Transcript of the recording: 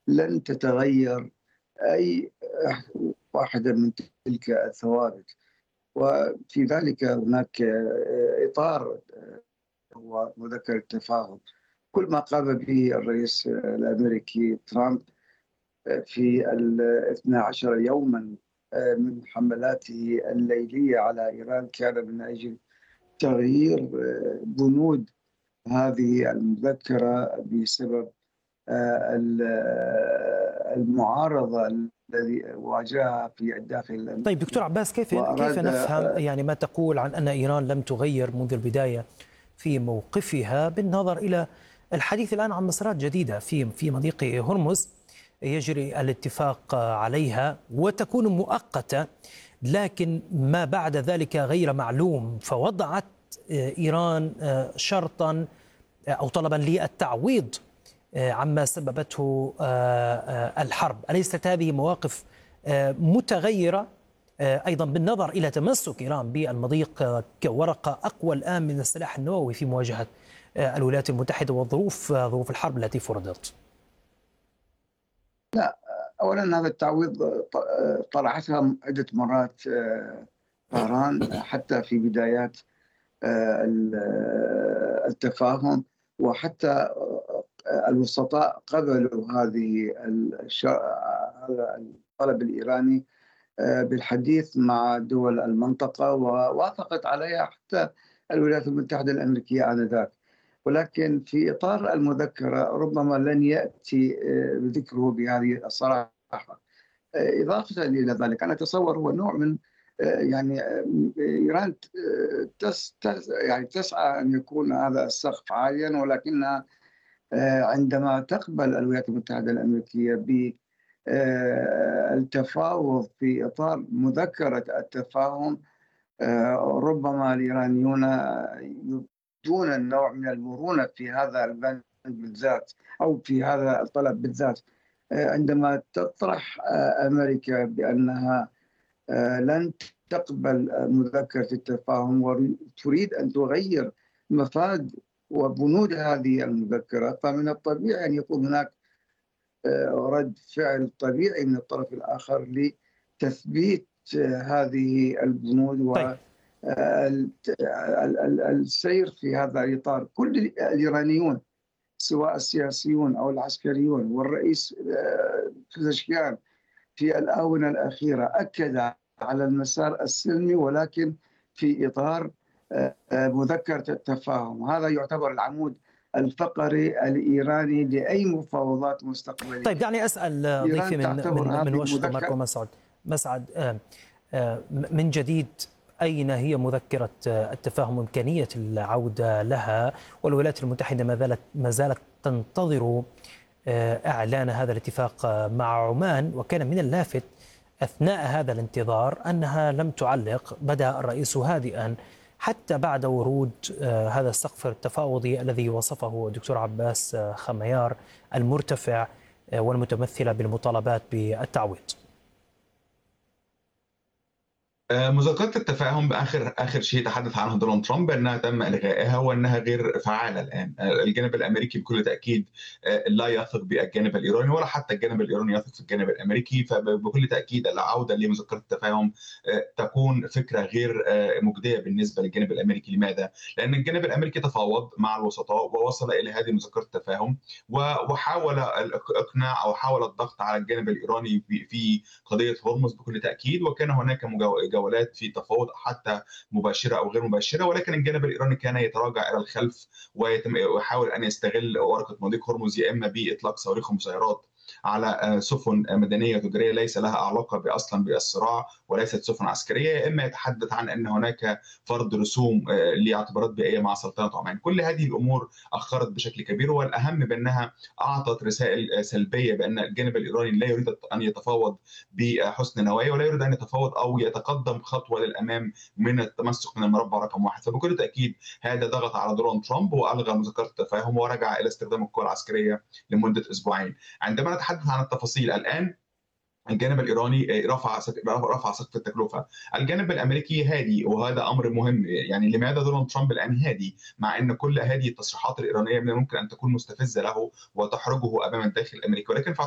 لن تتغير أي واحدة من تلك الثوابت. وفي ذلك هناك إطار هو مذكرة التفاهم. كل ما قام به الرئيس الأمريكي ترامب في 12 يوما من حملاته الليلية على إيران كان من أجل تغيير بنود هذه المذكرة بسبب المعارضة الذي واجهها في الداخل. طيب دكتور عباس، كيف وأراد نفهم يعني ما تقول عن أن إيران لم تغير منذ البداية في موقفها، بالنظر إلى الحديث الآن عن مسارات جديدة في مضيق هرمز يجري الاتفاق عليها وتكون مؤقتة، لكن ما بعد ذلك غير معلوم، فوضعت إيران شرطا أو طلبا للتعويض عما سببته الحرب؟ أليست هذه مواقف متغيرة أيضا بالنظر إلى تمسك إيران بالمضيق كورقة أقوى الآن من السلاح النووي في مواجهة الولايات المتحدة ظروف الحرب التي فرضت؟ لا، أولا هذا التعويض طرحتها عدة مرات طهران حتى في بدايات التفاهم، وحتى الوسطاء قبلوا هذا الطلب الإيراني بالحديث مع دول المنطقة، ووافقت عليها حتى الولايات المتحدة الأمريكية آنذاك. ولكن في إطار المذكرة ربما لن يأتي ذكره بهذه الصراحة. إضافة إلى ذلك أنا أتصور هو نوع من يعني إيران يعني تسعى أن يكون هذا السقف عاليا، ولكنها عندما تقبل الولايات المتحدة الأمريكية بالتفاوض في إطار مذكرة التفاهم، ربما الإيرانيون يبدون النوع من المرونة في هذا البند بالذات أو في هذا الطلب بالذات. عندما تطرح أمريكا بأنها لن تقبل مذكرة التفاهم وتريد أن تغير مفاد وبنود هذه المذكرة، فمن الطبيعي أن يكون هناك رد فعل طبيعي من الطرف الآخر لتثبيت هذه البنود. طيب. والسير في هذا الإطار. كل الإيرانيون سواء السياسيون أو العسكريون والرئيس بزشكيان في الآونة الأخيرة أكد على المسار السلمي، ولكن في إطار مذكرة التفاهم. هذا يعتبر العمود الفقري الإيراني لأي مفاوضات مستقبلية. طيب دعني أسأل ضيفي من واشنطن ماركو مسعد من جديد، أين هي مذكرة التفاهم وإمكانية العودة لها؟ والولايات المتحدة ما زالت تنتظر إعلان هذا الاتفاق مع عمان، وكان من اللافت أثناء هذا الانتظار أنها لم تعلق. بدأ الرئيس هادئا حتى بعد ورود هذا السقف التفاوضي الذي وصفه الدكتور عباس خميار المرتفع والمتمثلة بالمطالبات بالتعويض. مذكرة التفاهم بآخر شيء تحدث عنه دونالد ترامب أنها تم إلغائها وأنها غير فعالة الآن. الجانب الأمريكي بكل تأكيد لا يثق بالجانب الإيراني، ولا حتى الجانب الإيراني يثق في الجانب الأمريكي، فبكل تأكيد العودة لمذكرة التفاهم تكون فكرة غير مجدية بالنسبة للجانب الأمريكي. لماذا؟ لأن الجانب الأمريكي تفاوض مع الوسطاء ووصل إلى هذه مذكرة التفاهم، وحاول الإقناع أو حاول الضغط على الجانب الإيراني في قضية هرمز بكل تأكيد، وكان هناك جولات في تفاوض حتى مباشرة أو غير مباشرة، ولكن الجانب الإيراني كان يتراجع إلى الخلف ويحاول أن يستغل ورقة مضيق هرمز، يا إما بإطلاق صواريخ ومسيرات على سفن مدنية تجارية ليس لها علاقة أصلا بالصراع وليست سفن عسكرية، يا إما يتحدث عن أن هناك فرض رسوم لاعتبارات بيئية مع سلطنة عمان. كل هذه الأمور أخرت بشكل كبير، والأهم بأنها أعطت رسائل سلبية بأن الجانب الإيراني لا يريد أن يتفاوض بحسن نوايا، ولا يريد أن يتفاوض أو يتقدم خطوة للأمام من التمسك من المربع رقم 1. فبكل تأكيد هذا ضغط على دونالد ترامب وألغى مذكرة التفاهم ورجع إلى استخدام القوى العسكرية لمدة أسبوعين. عندما نتحدث عن التفاصيل الآن، الجانب الإيراني رفع سقف التكلفة، الجانب الأمريكي هادي، وهذا أمر مهم. يعني لماذا دونالد ترامب الآن هادي مع أن كل هذه التصريحات الإيرانية من الممكن أن تكون مستفزة له وتحرجه أمام الداخل الأمريكي؟ ولكن